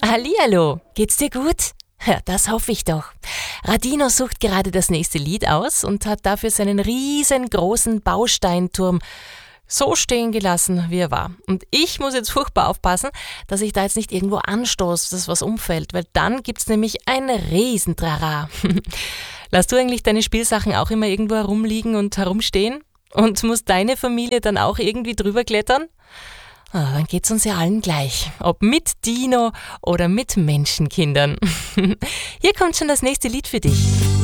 Hallihallo, geht's dir gut? Ja, das hoffe ich doch. Radino sucht gerade das nächste Lied aus und hat dafür seinen riesengroßen Bausteinturm so stehen gelassen, wie er war. Und ich muss jetzt furchtbar aufpassen, dass ich da jetzt nicht irgendwo anstoße, dass was umfällt, weil dann gibt's nämlich ein Riesentrara. Lass du eigentlich deine Spielsachen auch immer irgendwo herumliegen und herumstehen? Und muss deine Familie dann auch irgendwie drüber klettern? Dann geht's uns ja allen gleich, ob mit Dino oder mit Menschenkindern. Hier kommt schon das nächste Lied für dich.